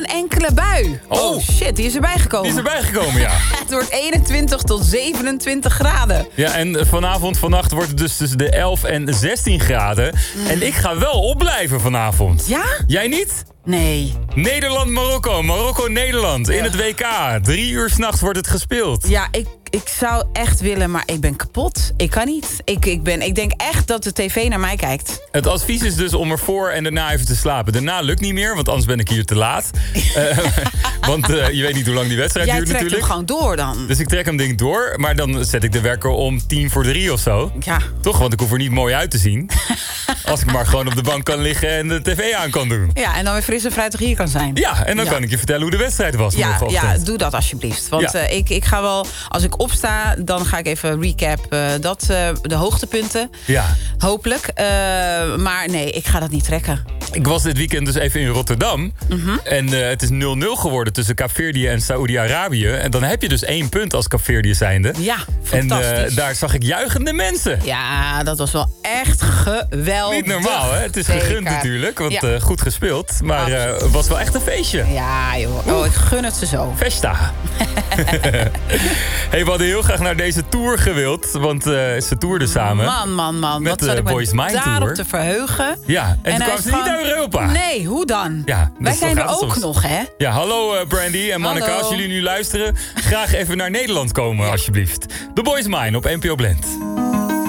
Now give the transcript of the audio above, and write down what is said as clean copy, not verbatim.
Een enkele bui. Oh shit, die is erbij gekomen. Die is erbij gekomen, ja. Het wordt 21 tot 27 graden. Ja, en vannacht wordt het dus tussen de 11 en 16 graden. En ik ga wel opblijven vanavond. Ja? Jij niet? Nee. Nederland-Marokko. Marokko-Nederland. In het WK. 3 uur 's nachts wordt het gespeeld. Ja, ik zou echt willen, maar ik ben kapot. Ik kan niet. Ik denk echt dat de tv naar mij kijkt. Het advies is dus om ervoor en daarna even te slapen. Daarna lukt niet meer, want anders ben ik hier te laat. Want je weet niet hoe lang die wedstrijd duurt natuurlijk. Jij trekt hem gewoon door dan. Dus ik trek hem denk ik door, maar dan zet ik de wekker om 2:50 of zo. Ja. Toch, want ik hoef er niet mooi uit te zien. Als ik maar gewoon op de bank kan liggen en de tv aan kan doen. Ja, en dan weer fris en fruitig hier kan zijn. Ja, en dan kan ik je vertellen hoe de wedstrijd was morgenochtend. Ja, doe dat alsjeblieft. Want ik ga wel, als ik opsta, dan ga ik even recap de hoogtepunten. Ja. Hopelijk. Maar nee, ik ga dat niet trekken. Ik was dit weekend dus even in Rotterdam. En het is 0-0 geworden tussen Kaapverdië en Saoedi-Arabië. En dan heb je dus 1 punt als Kaapverdië zijnde. Ja, fantastisch. En daar zag ik juichende mensen. Ja, dat was wel echt geweldig. Niet normaal, hè? Het is gegund natuurlijk, want goed gespeeld. Maar het was wel echt een feestje. Ja, joh. Oh, ik gun het ze zo. Festa. Hey, we hadden heel graag naar deze tour gewild. Want ze toerden samen. Man. Met Wat zat ik Boys me Mind daarop Tour. te verheugen. Ja, en toen kwamen ze niet uit Europa. Nee, hoe dan? Ja, wij dus zijn zo er gaat het ook soms. nog, hè? Ja, hallo Brandy en Manneke. Hallo. Als jullie nu luisteren, graag even naar Nederland komen, alsjeblieft. The Boys Mine op NPO Blend.